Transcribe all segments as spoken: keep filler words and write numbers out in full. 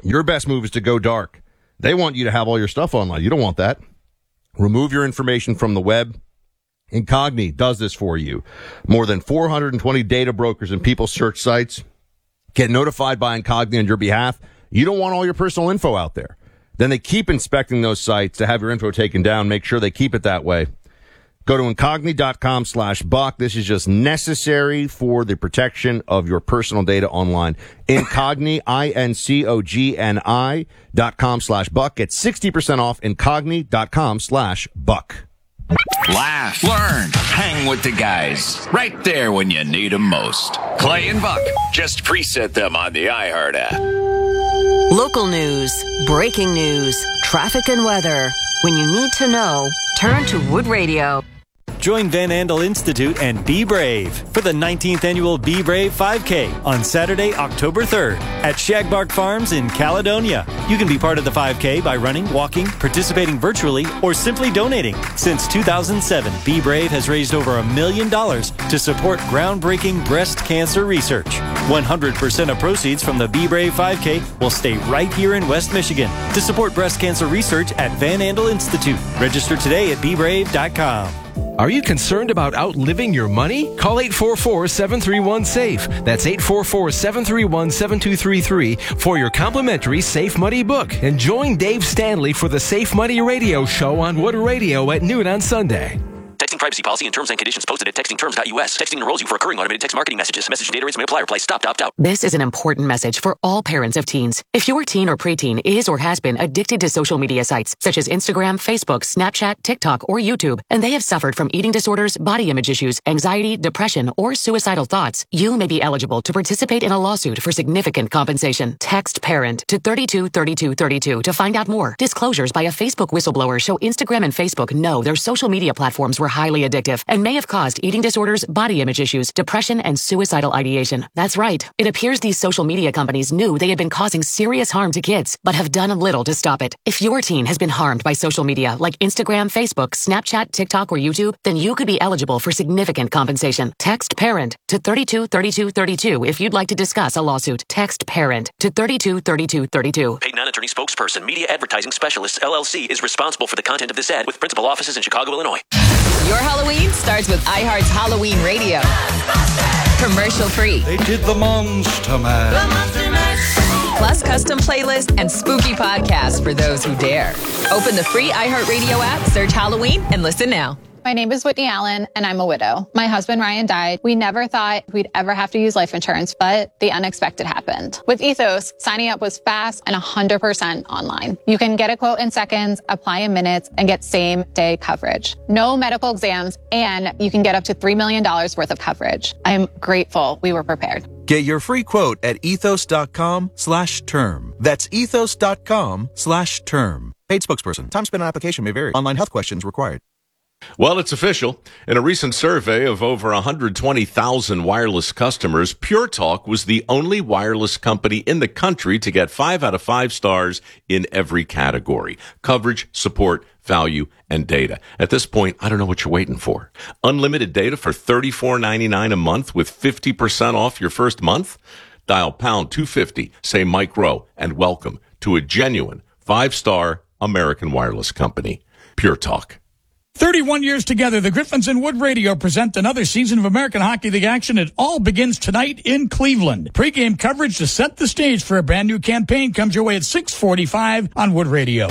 Your best move is to go dark. They want you to have all your stuff online. You don't want that. Remove your information from the web. Incogni does this for you. More than four hundred twenty data brokers and people search sites get notified by Incogni on your behalf. You don't want all your personal info out there. Then they keep inspecting those sites to have your info taken down. Make sure they keep it that way. Go to Incogni.com slash Buck. This is just necessary for the protection of your personal data online. Incogni, I N C O G N I dot com slash Buck. Get sixty percent off Incogni.com slash Buck. Laugh, learn, hang with the guys. Right there when you need them most. Clay and Buck. Just preset them on the iHeart app. Local news, breaking news, traffic and weather. When you need to know, turn to Wood Radio. Join Van Andel Institute and Be Brave for the nineteenth annual Be Brave five K on Saturday, October third at Shagbark Farms in Caledonia. You can be part of the five K by running, walking, participating virtually, or simply donating. Since two thousand seven, Be Brave has raised over a million dollars to support groundbreaking breast cancer research. one hundred percent of proceeds from the Be Brave five K will stay right here in West Michigan to support breast cancer research at Van Andel Institute. Register today at be brave dot com. Are you concerned about outliving your money? Call eight four four, seven three one, SAFE. That's eight four four, seven three one, seven two three three for your complimentary Safe Money book. And join Dave Stanley for the Safe Money Radio Show on Wood Radio at noon on Sunday. Texting privacy policy and terms and conditions posted at texting terms dot U S. Texting enrolls you for recurring automated text marketing messages. Message and data rates may apply. Reply stop to opt out. This is an important message for all parents of teens. If your teen or preteen is or has been addicted to social media sites such as Instagram, Facebook, Snapchat, TikTok, or YouTube, and they have suffered from eating disorders, body image issues, anxiety, depression, or suicidal thoughts, you may be eligible to participate in a lawsuit for significant compensation. Text PARENT to three two three two three two to find out more. Disclosures by a Facebook whistleblower show Instagram and Facebook know their social media platforms were highly addictive and may have caused eating disorders, body image issues, depression, and suicidal ideation. That's right. It appears these social media companies knew they had been causing serious harm to kids, but have done little to stop it. If your teen has been harmed by social media like Instagram, Facebook, Snapchat, TikTok, or YouTube, then you could be eligible for significant compensation. Text PARENT to three two three two three two if you'd like to discuss a lawsuit. Text PARENT to three two three two three two. Paid non-attorney spokesperson, Media Advertising Specialists, L L C, is responsible for the content of this ad with principal offices in Chicago, Illinois. Your Halloween starts with iHeart's Halloween Radio. Commercial free. They did the Monster Mash. The Monster Mash. Plus custom playlists and spooky podcasts for those who dare. Open the free iHeartRadio app, search Halloween, and listen now. My name is Whitney Allen, and I'm a widow. My husband, Ryan, died. We never thought we'd ever have to use life insurance, but the unexpected happened. With Ethos, signing up was fast and one hundred percent online. You can get a quote in seconds, apply in minutes, and get same-day coverage. No medical exams, and you can get up to three million dollars worth of coverage. I am grateful we were prepared. Get your free quote at ethos.com slash term. That's ethos.com slash term. Paid spokesperson. Time spent on application may vary. Online health questions required. Well, it's official. In a recent survey of over one hundred twenty thousand wireless customers, Pure Talk was the only wireless company in the country to get five out of five stars in every category: coverage, support, value, and data. At this point, I don't know what you're waiting for. Unlimited data for thirty-four ninety-nine a month with fifty percent off your first month? Dial pound two fifty, say Mike Rowe, and welcome to a genuine five-star American wireless company. Pure Talk. thirty-one years together, the Griffins and Wood Radio present another season of American Hockey League action. It all begins tonight in Cleveland. Pre-game coverage to set the stage for a brand new campaign comes your way at six forty-five on Wood Radio.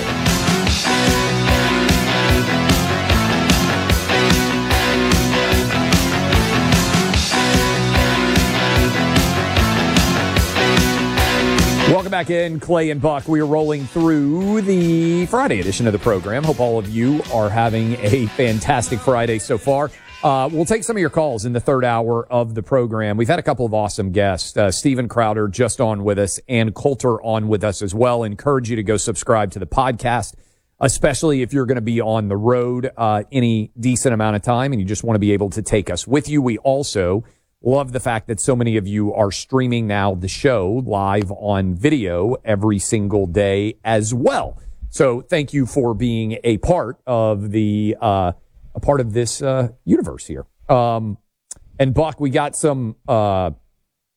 Welcome back in, Clay and Buck. We are rolling through the Friday edition of the program. Hope all of you are having a fantastic Friday so far. Uh, we'll take some of your calls in the third hour of the program. We've had a couple of awesome guests. Uh, Steven Crowder just on with us and Coulter on with us as well. Encourage you to go subscribe to the podcast, especially if you're going to be on the road uh, any decent amount of time and you just want to be able to take us with you. We also love the fact that so many of you are streaming now the show live on video every single day as well. So thank you for being a part of the uh, a part of this uh, universe here. Um, and Buck, we got some uh,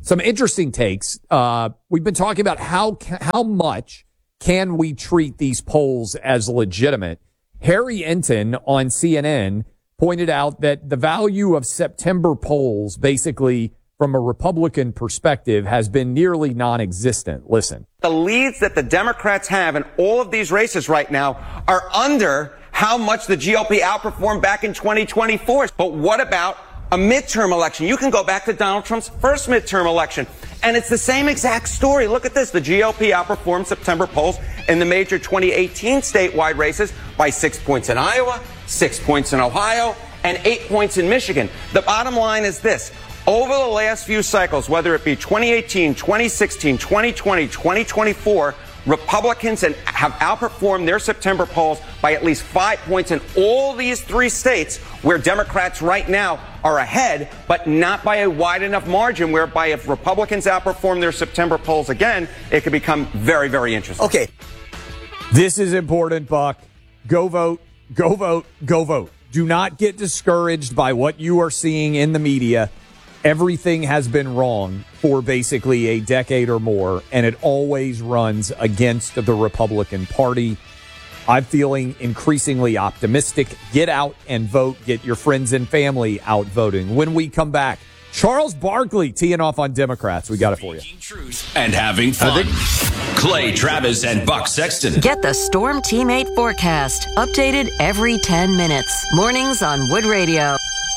some interesting takes. Uh, we've been talking about how how much can we treat these polls as legitimate. Harry Enton on C N N pointed out that the value of September polls, basically from a Republican perspective, has been nearly non-existent. Listen. The leads that the Democrats have in all of these races right now are under how much the G O P outperformed back in twenty twenty-four. But what about a midterm election? You can go back to Donald Trump's first midterm election, and it's the same exact story. Look at this. The G O P outperformed September polls in the major twenty eighteen statewide races by six points in Iowa, six points in Ohio, and eight points in Michigan. The bottom line is this. Over the last few cycles, whether it be twenty eighteen, twenty sixteen, twenty twenty, twenty twenty-four, Republicans have outperformed their September polls by at least five points in all these three states where Democrats right now are ahead, but not by a wide enough margin whereby if Republicans outperform their September polls again, it could become very, very interesting. Okay. This is important, Buck. Go vote, go vote, go vote. Do not get discouraged by what you are seeing in the media. Everything has been wrong for basically a decade or more, and it always runs against the Republican Party. I'm feeling increasingly optimistic. Get out and vote. Get your friends and family out voting. When we come back, Charles Barkley teeing off on Democrats. We got it for you. And having fun. Clay Travis and Buck Sexton. Get the Storm Teammate forecast, updated every ten minutes. Mornings on Wood Radio.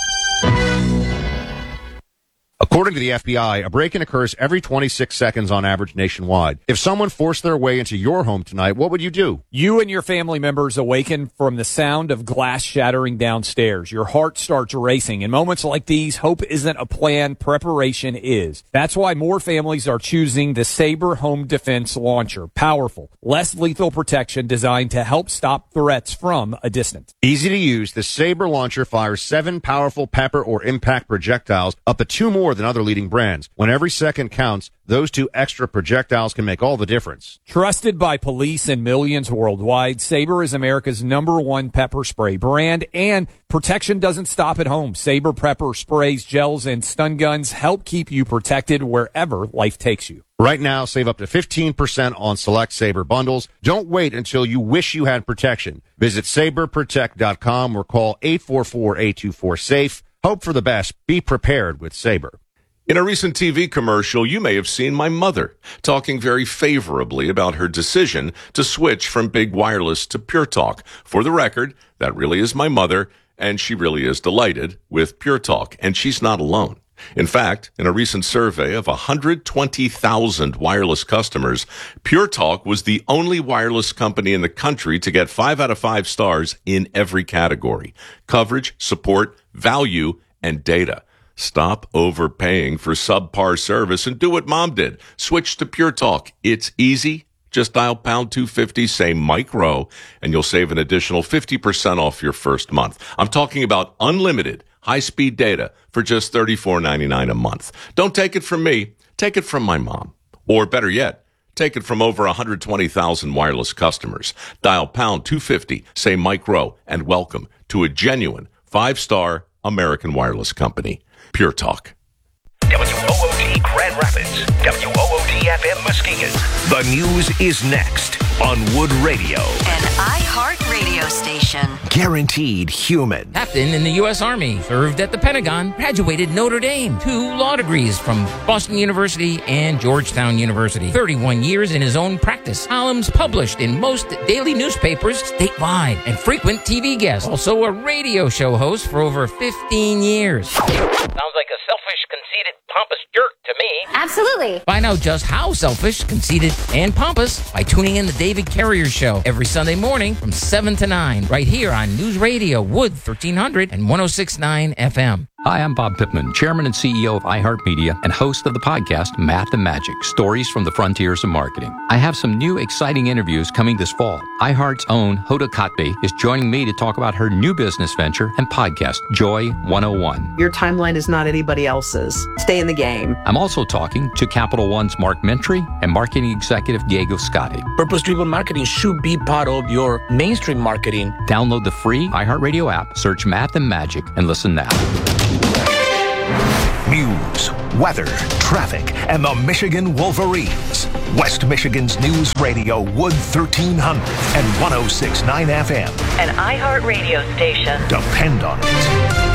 According to the F B I, a break-in occurs every twenty-six seconds on average nationwide. If someone forced their way into your home tonight, what would you do? You and your family members awaken from the sound of glass shattering downstairs. Your heart starts racing. In moments like these, hope isn't a plan, preparation is. That's why more families are choosing the Sabre Home Defense Launcher. Powerful, less lethal protection designed to help stop threats from a distance. Easy to use, the Sabre Launcher fires seven powerful pepper or impact projectiles, up to two more than other leading brands. When every second counts, those two extra projectiles can make all the difference. Trusted by police and millions worldwide, Sabre is America's number one pepper spray brand, and protection doesn't stop at home. Sabre pepper sprays, gels, and stun guns help keep you protected wherever life takes you. Right now, save up to fifteen percent on select Sabre bundles. Don't wait until you wish you had protection. Visit sabre protect dot com or call eight four four, eight two four, SAFE. Hope for the best. Be prepared with Sabre. In a recent T V commercial, you may have seen my mother talking very favorably about her decision to switch from big wireless to Pure Talk. For the record, that really is my mother, and she really is delighted with Pure Talk, and she's not alone. In fact, in a recent survey of one hundred twenty thousand wireless customers, Pure Talk was the only wireless company in the country to get five out of five stars in every category: coverage, support, value, and data. Stop overpaying for subpar service and do what Mom did. Switch to Pure Talk. It's easy. Just dial pound two fifty, say Mike Rowe, and you'll save an additional fifty percent off your first month. I'm talking about unlimited high-speed data for just thirty-four ninety-nine a month. Don't take it from me. Take it from my mom. Or better yet, take it from over one hundred twenty thousand wireless customers. Dial pound two fifty, say Mike Rowe, and welcome to a genuine five-star American wireless company. Pure Talk. W O O D Grand Rapids, W O O D F M Muskegon. The news is next on Wood Radio. An iHeart radio station. Guaranteed human. Captain in the U S Army, served at the Pentagon, graduated Notre Dame, two law degrees from Boston University and Georgetown University. thirty-one years in his own practice. Columns published in most daily newspapers statewide, and frequent T V guest. Also a radio show host for over fifteen years. Sounds like a selfish, conceited, pompous jerk to me. Absolutely. Find out just how selfish, conceited, and pompous by tuning in the David Carrier Show every Sunday morning from seven to nine, right here on News Radio Wood thirteen hundred and one oh six point nine F M. Hi, I'm Bob Pittman, Chairman and C E O of iHeartMedia and host of the podcast Math and Magic, Stories from the Frontiers of Marketing. I have some new exciting interviews coming this fall. iHeart's own Hoda Kotb is joining me to talk about her new business venture and podcast, Joy one oh one. Your timeline is not anybody else's. Stay in the game. I'm also talking to Capital One's Mark Mentry and marketing executive Diego Scotti. Purpose-driven marketing should be part of your mainstream marketing. Download the free iHeartRadio app, search Math and Magic, and listen now. News, weather, traffic, and the Michigan Wolverines. West Michigan's News Radio, Wood thirteen hundred and one oh six point nine F M. An iHeartRadio station. Depend on it.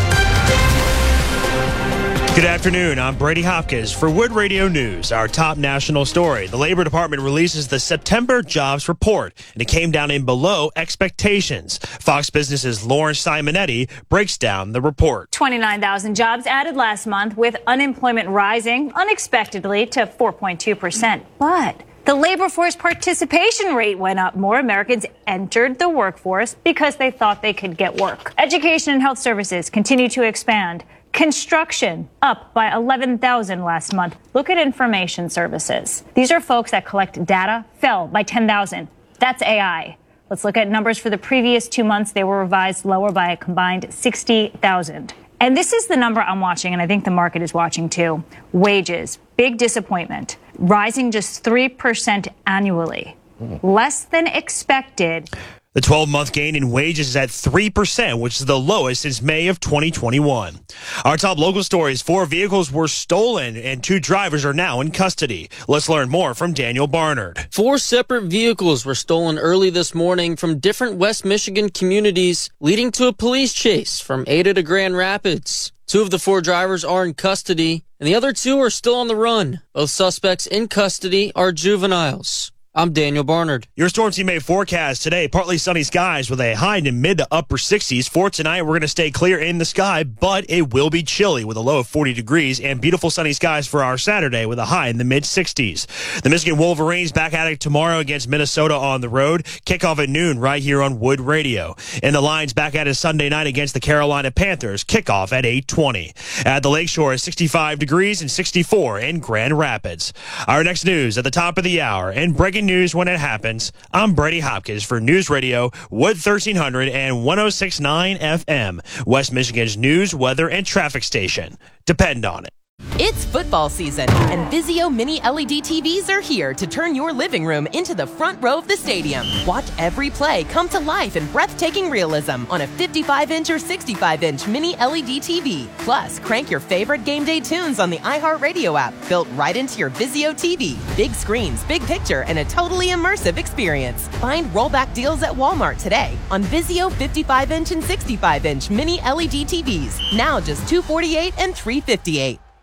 Good afternoon. I'm Brady Hopkins for Wood Radio News. Our top national story. The Labor Department releases the September jobs report, and it came down in below expectations. Fox Business's Lauren Simonetti breaks down the report. twenty-nine thousand jobs added last month, with unemployment rising unexpectedly to four point two percent. But the labor force participation rate went up. More Americans entered the workforce because they thought they could get work. Education and health services continue to expand. Construction up by eleven thousand last month. Look at information services. These are folks that collect data, fell by ten thousand. That's A I. Let's look at numbers for the previous two months. They were revised lower by a combined sixty thousand. And this is the number I'm watching, and I think the market is watching too. Wages, big disappointment, rising just three percent annually. Less than expected. The twelve-month gain in wages is at three percent, which is the lowest since May of twenty twenty-one. Our top local stories: four vehicles were stolen and two drivers are now in custody. Let's learn more from Daniel Barnard. Four separate vehicles were stolen early this morning from different West Michigan communities, leading to a police chase from Ada to Grand Rapids. Two of the four drivers are in custody, and the other two are still on the run. Both suspects in custody are juveniles. I'm Daniel Barnard. Your Storm Team eight forecast today: partly sunny skies with a high in mid to upper sixties. For tonight, we're going to stay clear in the sky, but it will be chilly with a low of forty degrees, and beautiful sunny skies for our Saturday with a high in the mid sixties. The Michigan Wolverines back at it tomorrow against Minnesota on the road. Kickoff at noon right here on Wood Radio. And the Lions back at it Sunday night against the Carolina Panthers. Kickoff at eight twenty. At the Lakeshore, sixty-five degrees and sixty-four in Grand Rapids. Our next news at the top of the hour, and breaking news when it happens. I'm Brady Hopkins for News Radio, Wood thirteen hundred and one oh six point nine F M, West Michigan's news, weather, and traffic station. Depend on it. It's football season, and Vizio Mini L E D T Vs are here to turn your living room into the front row of the stadium. Watch every play come to life in breathtaking realism on a fifty-five inch or sixty-five inch Mini L E D T V. Plus, crank your favorite game day tunes on the iHeartRadio app, built right into your Vizio T V. Big screens, big picture, and a totally immersive experience. Find rollback deals at Walmart today on Vizio fifty-five inch and sixty-five inch Mini L E D T Vs. Now just two hundred forty-eight dollars and three hundred fifty-eight dollars.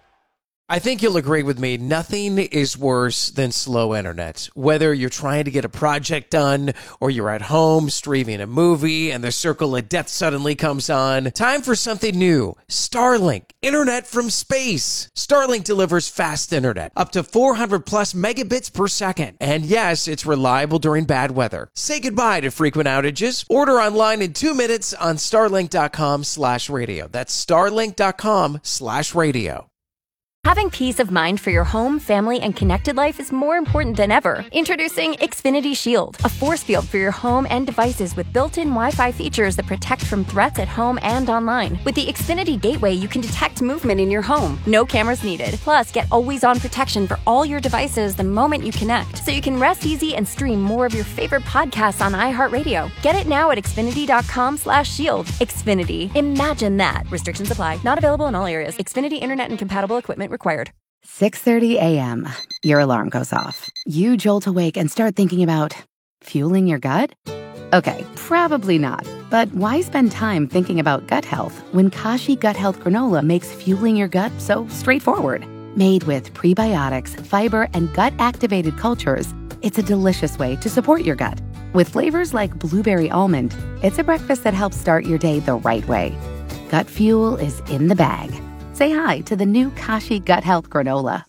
I think you'll agree with me. Nothing is worse than slow internet. Whether you're trying to get a project done or you're at home streaming a movie and the circle of death suddenly comes on, time for something new. Starlink, internet from space. Starlink delivers fast internet, up to four hundred plus megabits per second. And yes, it's reliable during bad weather. Say goodbye to frequent outages. Order online in two minutes on starlink.com slash radio. That's starlink.com slash radio. Having peace of mind for your home, family, and connected life is more important than ever. Introducing Xfinity Shield, a force field for your home and devices with built-in Wi-Fi features that protect from threats at home and online. With the Xfinity Gateway, you can detect movement in your home. No cameras needed. Plus, get always-on protection for all your devices the moment you connect, so you can rest easy and stream more of your favorite podcasts on iHeartRadio. Get it now at Xfinity.com slash shield. Xfinity. Imagine that. Restrictions apply. Not available in all areas. Xfinity Internet and compatible equipment required. six thirty a.m. Your alarm goes off. You jolt awake and start thinking about fueling your gut? Okay, probably not. But why spend time thinking about gut health when Kashi Gut Health Granola makes fueling your gut so straightforward? Made with prebiotics, fiber, and gut-activated cultures, it's a delicious way to support your gut. With flavors like blueberry almond, it's a breakfast that helps start your day the right way. Gut fuel is in the bag. Say hi to the new Kashi Gut Health Granola.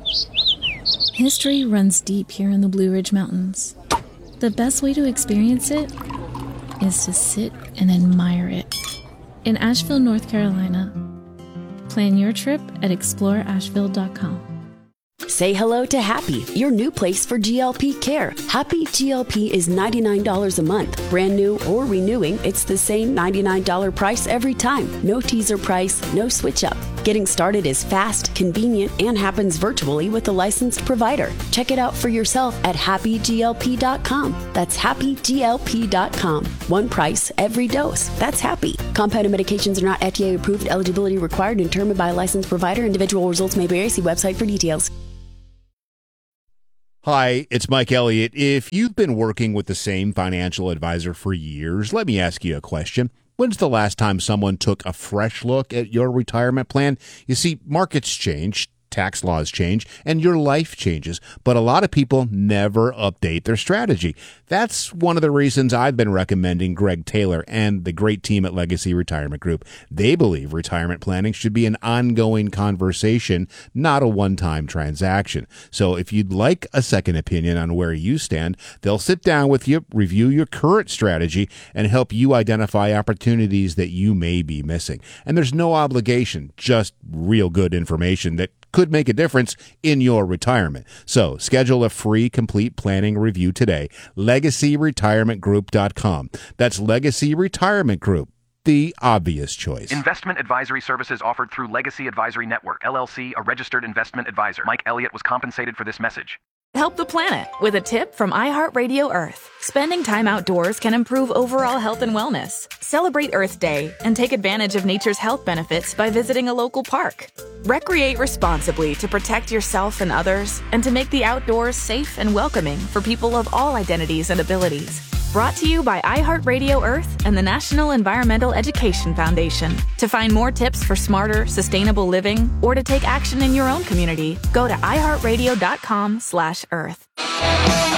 History runs deep here in the Blue Ridge Mountains. The best way to experience it is to sit and admire it. In Asheville, North Carolina. Plan your trip at explore asheville dot com. Say hello to Happy, your new place for G L P care. Happy G L P is ninety-nine dollars a month. Brand new or renewing, it's the same ninety-nine dollars price every time. No teaser price, no switch up. Getting started is fast, convenient, and happens virtually with a licensed provider. Check it out for yourself at happy G L P dot com. That's happy G L P dot com. One price, every dose. That's happy. Compounded medications are not F D A approved. Eligibility required and determined by a licensed provider. Individual results may vary. See website for details. Hi, it's Mike Elliott. If you've been working with the same financial advisor for years, let me ask you a question. When's the last time someone took a fresh look at your retirement plan? You see, markets change, tax laws change, and your life changes, but a lot of people never update their strategy. That's one of the reasons I've been recommending Greg Taylor and the great team at Legacy Retirement Group. They believe retirement planning should be an ongoing conversation, not a one-time transaction. So if you'd like a second opinion on where you stand, they'll sit down with you, review your current strategy, and help you identify opportunities that you may be missing. And there's no obligation, just real good information that could make a difference in your retirement. So schedule a free complete planning review today. legacy retirement group dot com. That's Legacy Retirement Group, the obvious choice. Investment advisory services offered through Legacy Advisory Network, L L C, a registered investment advisor. Mike Elliott was compensated for this message. Help the planet with a tip from iHeartRadio Earth. Spending time outdoors can improve overall health and wellness. Celebrate Earth Day and take advantage of nature's health benefits by visiting a local park. Recreate responsibly to protect yourself and others and to make the outdoors safe and welcoming for people of all identities and abilities. Brought to you by iHeartRadio Earth and the National Environmental Education Foundation. To find more tips for smarter, sustainable living or to take action in your own community, go to iHeartRadio dot com slash earth.